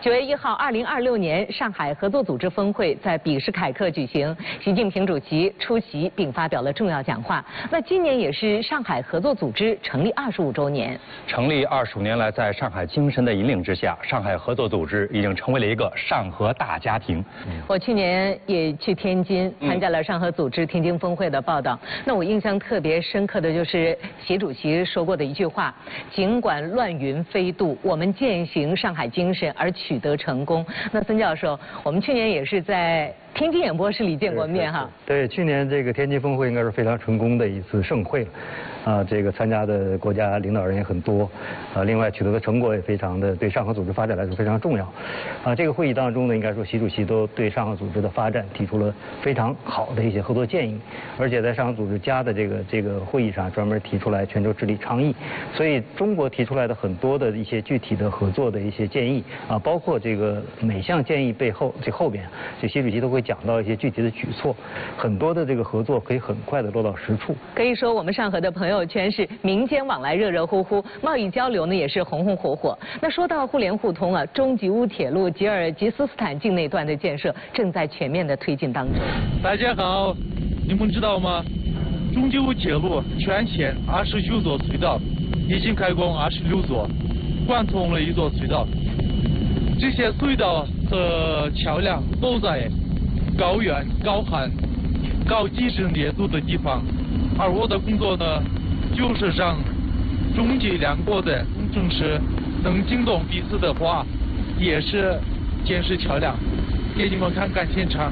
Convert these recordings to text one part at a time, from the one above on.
9月1号，2026年上海合作组织峰会在比什凯克举行，习近平主席出席并发表了重要讲话。那今年也是上海合作组织成立25周年。 成立25年来，在上海精神的引领之下，上海合作组织已经成为了一个上合大家庭。 我去年也去天津参加了上合组织天津峰会的报道。那我印象特别深刻的就是习主席说过的一句话：尽管乱云飞渡，我们践行上海精神而取得成功。那孙教授，我们去年也是在天津演播室里见过面哈。 对，去年这个天津峰会应该是非常成功的一次盛会了。这个参加的国家领导人也很多，另外取得的成果也非常的对上合组织发展来说非常重要。这个会议当中呢，应该说习主席都对上合组织的发展提出了非常好的一些合作建议，而且在上合组织家的这个会议上专门提出来全球治理倡议，所以中国提出来的很多的一些具体的合作的一些建议包括这个每项建议背后后边，这习主席都会讲到一些具体的举措，很多的这个合作可以很快的落到实处。 可以说我们上合的朋友圈是民间往来热热乎乎，贸易交流呢也是红红火火。那说到互联互通中吉乌铁路吉尔吉斯斯坦境内段的建设正在全面的推进当中。 大家好，你们知道吗？中吉乌铁路全线29座隧道已经开工26座，贯通了1座隧道。这些隧道和桥梁都在高原、高寒、高地势烈度的地方，而我的工作呢，就是让中吉两国的工程师能惊动彼此的话，也是建设桥梁。给你们看看现场，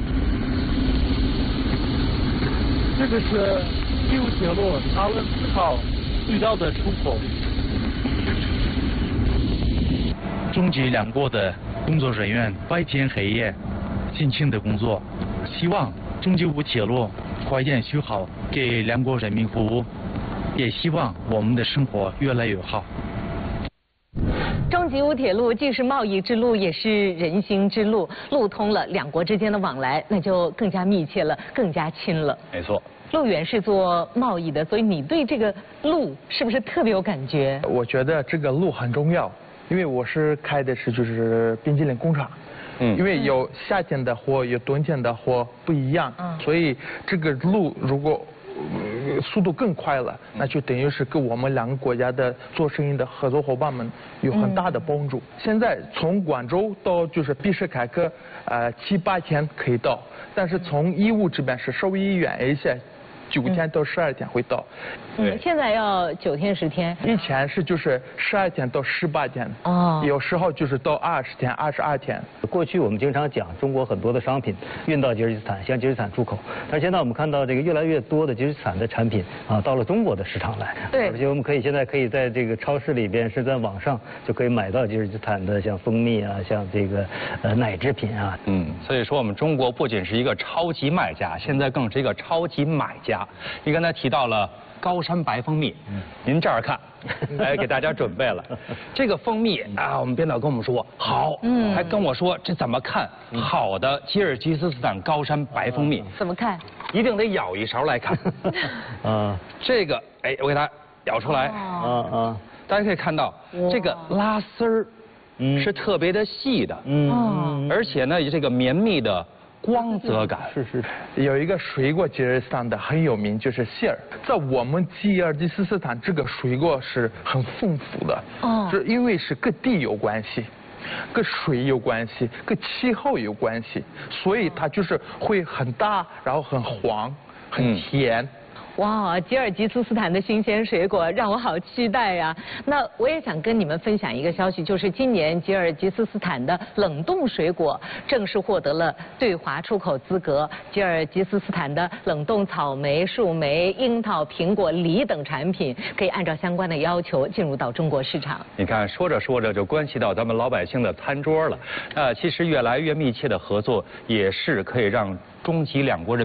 这个是吉乌铁路达伦斯号隧道的出口。中吉两国的工作人员白天黑夜辛勤的工作，希望中吉乌铁路快点修好，给两国人民服务，也希望我们的生活越来越好。 中吉乌铁路既是贸易之路，也是人心之路，路通了，两国之间的往来那就更加密切了，更加亲了。 没错。 陆远是做贸易的，所以你对这个路是不是特别有感觉？ 我觉得这个路很重要，因为我是开的是就是冰淇淋工厂。因为有夏天的货，有冬天的货不一样，所以这个路如果速度更快了，那就等于是给我们两个国家的做生意的合作伙伴们有很大的帮助。现在从广州到就是比什凯克，7、8天可以到，但是从义乌这边是稍微远一些，9天到12天会到。 现在要9天10天。 以前是就是12天到18天。有时候就是到20天、22天。 过去我们经常讲中国很多的商品运到吉尔吉斯坦向吉尔吉斯坦出口，但是现在我们看到这个越来越多的吉尔吉斯坦的产品到了中国的市场来。对。而且我们现在可以在这个超市里边是在网上就可以买到吉尔吉斯坦的像蜂蜜像这个奶制品所以说我们中国不仅是一个超级卖家，现在更是一个超级买家。你刚才提到了高山白蜂蜜，您这儿看，给大家准备了这个蜂蜜我们编导跟我们说好，还跟我说这怎么看好的吉尔吉斯斯坦高山白蜂蜜？ 怎么看？ 一定得舀一勺来看。这个我给它舀出来大家可以看到这个拉丝儿是特别的细的，而且呢这个绵密的光泽感。 是。有一个水果吉尔吉斯坦的很有名，就是杏儿。在我们吉尔吉斯斯坦，这个水果是很丰富的。是因为是跟地有关系，跟水有关系，跟气候有关系，所以它就是会很大，然后很黄，很甜。 哇，吉尔吉斯斯坦的新鲜水果让我好期待呀！那我也想跟你们分享一个消息，就是今年吉尔吉斯斯坦的冷冻水果正式获得了对华出口资格。吉尔吉斯斯坦的冷冻草莓、树莓、樱桃、苹果、梨等产品可以按照相关的要求进入到中国市场。 你看，说着说着就关系到咱们老百姓的餐桌了。其实越来越密切的合作，也是可以让中吉两国人